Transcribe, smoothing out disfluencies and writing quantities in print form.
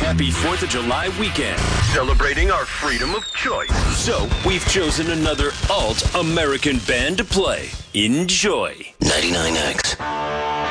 Happy 4th of July weekend. Celebrating our freedom of choice. So, we've chosen another alt-American band to play. Enjoy. 99X.